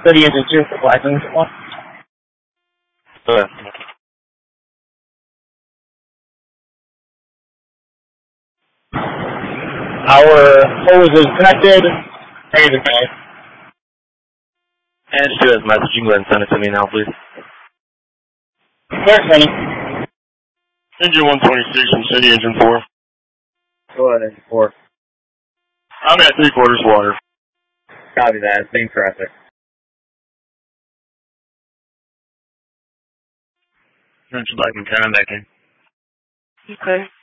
City engine 2 for Blackman. Our hose is connected. Ready to go. And just do as message. You can go ahead and send it to me now, please. Clear, Sonny. Engine 126 from City Engine 4. Go ahead, engine 4. I'm at 3/4 water. Copy that. Same traffic. Central Blackman, carry on back in. Okay.